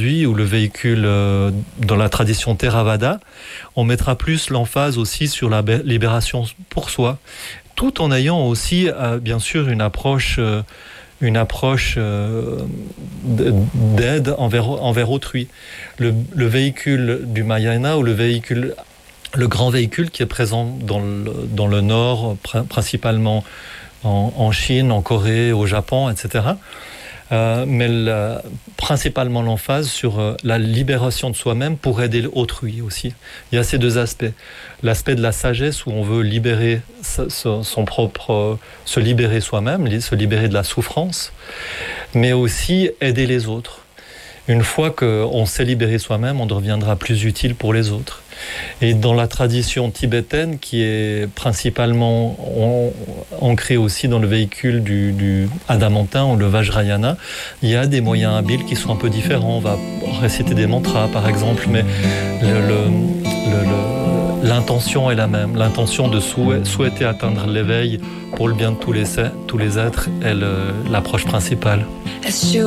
aujourd'hui, ou le véhicule dans la tradition Theravada, on mettra plus l'emphase aussi sur la libération pour soi, tout en ayant aussi, bien sûr, une approche d'aide envers autrui. Le véhicule du Mahayana, ou le grand véhicule qui est présent dans le Nord, principalement en Chine, en Corée, au Japon, etc., mais principalement l'emphase sur la libération de soi-même pour aider autrui aussi. Il y a ces deux aspects. L'aspect de la sagesse, où on veut libérer se libérer soi-même, se libérer de la souffrance, mais aussi aider les autres. Une fois qu'on s'est libéré soi-même, on deviendra plus utile pour les autres. Et dans la tradition tibétaine, qui est principalement ancrée aussi dans le véhicule du adamantin ou le vajrayana, il y a des moyens habiles qui sont un peu différents. On va réciter des mantras, par exemple, mais l'intention est la même. L'intention de souhaiter atteindre l'éveil pour le bien de tous les êtres est l'approche principale.